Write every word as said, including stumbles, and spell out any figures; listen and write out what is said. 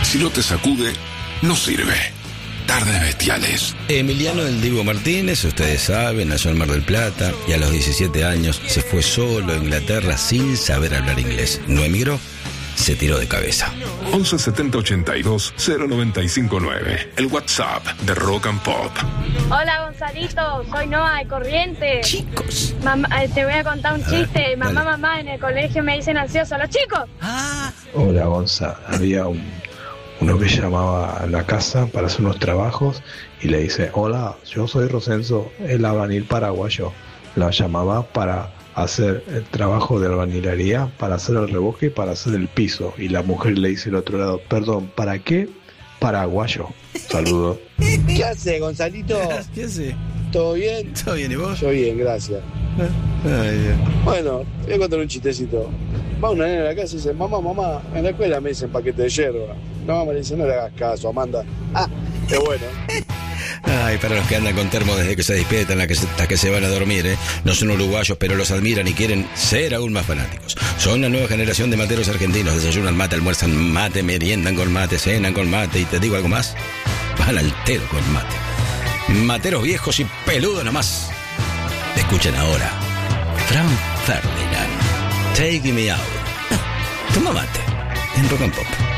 Si no te sacude, no sirve. Tardes bestiales. Emiliano del Divo Martínez, ustedes saben, nació en Mar del Plata y a los diecisiete años se fue solo a Inglaterra sin saber hablar inglés. No emigró, se tiró de cabeza. once setenta ochenta y dos cero noventa y cinco nueve. El WhatsApp de Rock and Pop. Hola Gonzalito, soy Noa de Corrientes. Chicos. Mamá, eh, te voy a contar un A ver, chiste. Mamá, dale. mamá, en el colegio me dicen ansioso. ¡Los chicos! Ah. Hola Gonza, había un, uno que llamaba a la casa para hacer unos trabajos y le dice, hola, yo soy Rosenzo, el albañil paraguayo. La llamaba para hacer el trabajo de albañilería, para hacer el revoque y para hacer el piso. Y la mujer le dice al otro lado, perdón, ¿para qué? Paraguayo. Saludos. ¿Qué hace, Gonzalito? ¿Qué hace? ¿Todo bien? ¿Todo bien y vos? Yo bien, gracias. Ay, Dios. Bueno, te voy a contar un chistecito. Va una nena a la casa y dice, mamá, mamá, en la escuela me dicen paquete de yerba. La mamá le dice, no le hagas caso, Amanda. Ah, qué bueno. Ay, para los que andan con termo desde que se despiertan hasta que se van a dormir, ¿eh? No son uruguayos, pero los admiran y quieren ser aún más fanáticos. Son la nueva generación de materos argentinos. Desayunan mate, almuerzan mate, meriendan con mate, cenan con mate. Y te digo algo más, van al tero con mate. Materos viejos y peludos nomás. Escuchen ahora Frank Ferdinand, Take Me Out. Toma mate en Rock and Pop.